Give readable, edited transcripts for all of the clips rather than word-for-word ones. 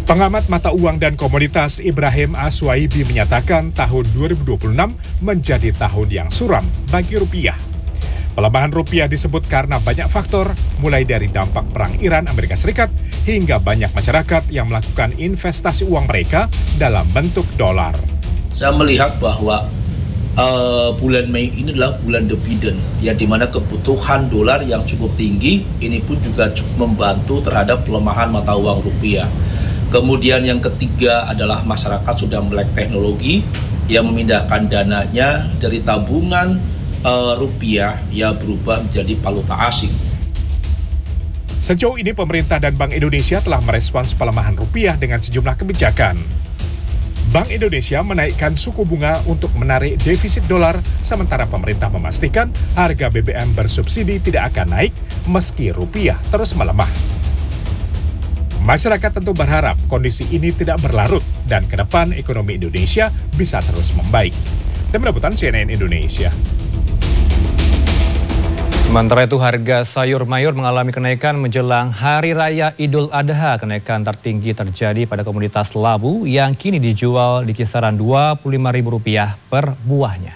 Pengamat mata uang dan komoditas Ibrahim Aswaibi menyatakan tahun 2026 menjadi tahun yang suram bagi rupiah. Pelemahan rupiah disebut karena banyak faktor, mulai dari dampak perang Iran-Amerika Serikat hingga banyak masyarakat yang melakukan investasi uang mereka dalam bentuk dolar. Saya melihat bahwa bulan Mei ini adalah bulan dividen, ya, di mana kebutuhan dolar yang cukup tinggi ini pun juga cukup membantu terhadap pelemahan mata uang rupiah. Kemudian yang ketiga adalah masyarakat sudah melek teknologi yang memindahkan dananya dari tabungan rupiah ya berubah menjadi valuta asing. Sejauh ini pemerintah dan Bank Indonesia telah merespons pelemahan rupiah dengan sejumlah kebijakan. Bank Indonesia menaikkan suku bunga untuk menarik defisit dolar, sementara pemerintah memastikan harga BBM bersubsidi tidak akan naik meski rupiah terus melemah. Masyarakat tentu berharap kondisi ini tidak berlarut dan ke depan ekonomi Indonesia bisa terus membaik. Tim Liputan CNN Indonesia. Sementara itu harga sayur mayur mengalami kenaikan menjelang Hari Raya Idul Adha. Kenaikan tertinggi terjadi pada komoditas labu yang kini dijual di kisaran Rp25.000 per buahnya.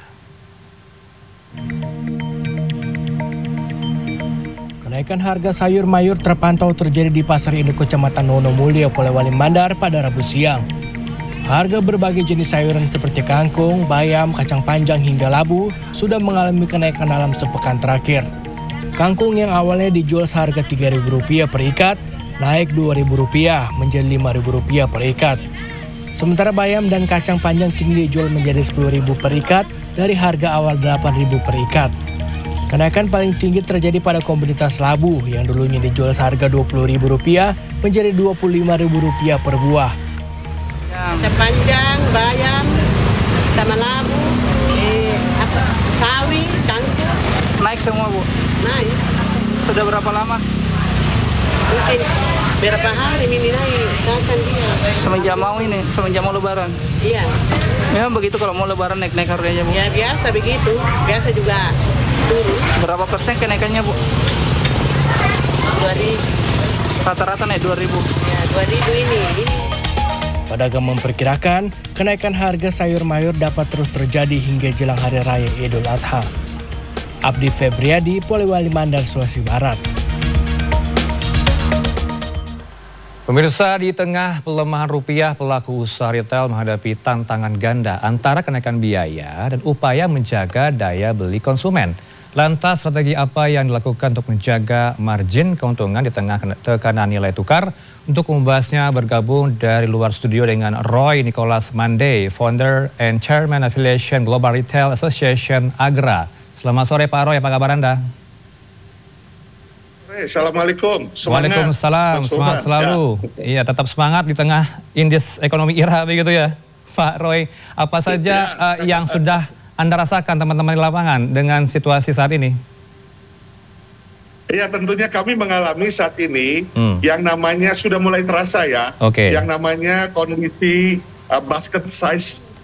Kenaikan harga sayur mayur terpantau terjadi di Pasar Induk Kecamatan Wonomulyo, Polewali Mandar pada Rabu siang. Harga berbagai jenis sayuran seperti kangkung, bayam, kacang panjang hingga labu sudah mengalami kenaikan dalam sepekan terakhir. Kangkung yang awalnya dijual seharga Rp3.000 per ikat, naik Rp2.000 menjadi Rp5.000 per ikat. Sementara bayam dan kacang panjang kini dijual menjadi Rp10.000 per ikat dari harga awal Rp8.000 per ikat. Kenaikan paling tinggi terjadi pada komoditas labu yang dulunya dijual seharga Rp20.000 menjadi Rp25.000 per buah. Kacang panjang, bayam, sama labu, sawi, kangkung. Naik semua, Bu? Naik. Sudah berapa lama? Mungkin berapa hari ini naik kacang dia. Semenjak mau lebaran? Iya. Memang begitu kalau mau lebaran naik harganya, Bu? Ya biasa begitu, biasa juga turun. Berapa persen kenaikannya, Bu? 2.000. Rata-rata naik 2.000? Ya 2.000 ini. Pedagang memperkirakan kenaikan harga sayur mayur dapat terus terjadi hingga jelang Hari Raya Idul Adha. Abdi Febriadi, Polewali Mandar, Sulawesi Barat. Pemirsa, di tengah pelemahan rupiah, pelaku usaha retail menghadapi tantangan ganda antara kenaikan biaya dan upaya menjaga daya beli konsumen. Lantas strategi apa yang dilakukan untuk menjaga margin keuntungan di tengah tekanan nilai tukar? Untuk membahasnya bergabung dari luar studio dengan Roy Nicholas Mande, Founder and Chairman Affiliation Global Retail Association Agra. Selamat sore Pak Roy, apa kabar Anda? Assalamualaikum. Waalaikumsalam, semangat selalu. Iya, tetap semangat di tengah indeks ekonomi IRA begitu ya, Pak Roy. Apa saja yang sudah Anda rasakan teman-teman di lapangan dengan situasi saat ini? Ya, tentunya kami mengalami saat ini yang namanya sudah mulai terasa ya. Yang namanya kondisi basket size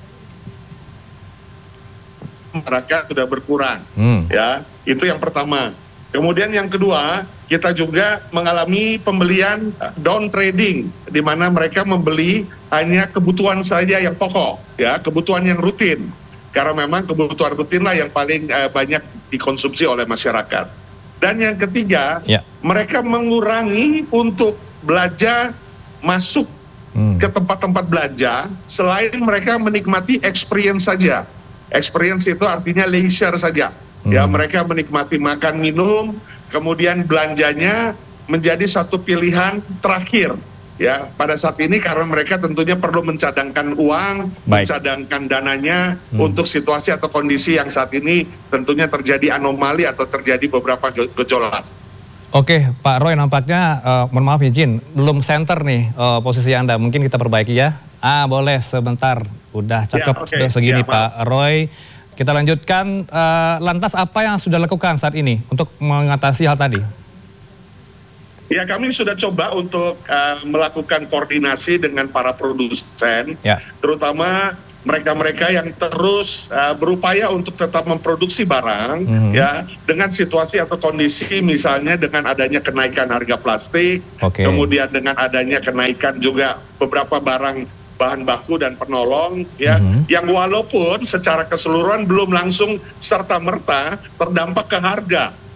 masyarakat sudah berkurang. Ya, itu yang pertama. Kemudian yang kedua, kita juga mengalami pembelian down trading, di mana mereka membeli hanya kebutuhan saja yang pokok, ya, kebutuhan yang rutin. Karena memang kebutuhan rutinlah yang paling banyak dikonsumsi oleh masyarakat. Dan yang ketiga, mereka mengurangi untuk belanja masuk ke tempat-tempat belanja, selain mereka menikmati experience saja. Experience itu artinya leisure saja. Ya, mereka menikmati makan minum, kemudian belanjanya menjadi satu pilihan terakhir. Ya, pada saat ini karena mereka tentunya perlu mencadangkan uang, mencadangkan dananya untuk situasi atau kondisi yang saat ini tentunya terjadi anomali atau terjadi beberapa gejolak. Oke, Pak Roy, nampaknya, mohon maaf izin, belum center nih posisi Anda. Mungkin kita perbaiki ya. Boleh sebentar. Udah cakep sudah segini Pak Roy. Kita lanjutkan, lantas apa yang sudah dilakukan saat ini untuk mengatasi hal tadi? Ya, kami sudah coba untuk melakukan koordinasi dengan para produsen, terutama mereka-mereka yang terus berupaya untuk tetap memproduksi barang ya dengan situasi atau kondisi misalnya dengan adanya kenaikan harga plastik, kemudian dengan adanya kenaikan juga beberapa barang bahan baku dan penolong ya yang walaupun secara keseluruhan belum langsung serta-merta terdampak ke harga.